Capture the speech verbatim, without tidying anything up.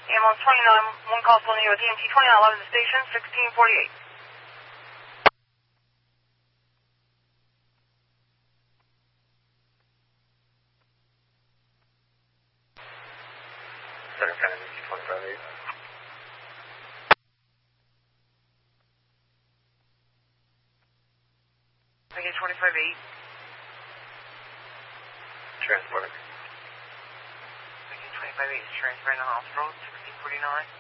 Ambulance twenty-nine, one call pulling you at D M T twenty-nine eleven to the station, sixteen forty-eight. Center County D M T twenty-five eight. I get twenty-five eight. Transporter. I get twenty-five eight is transferring to the hospital, sixteen forty-nine.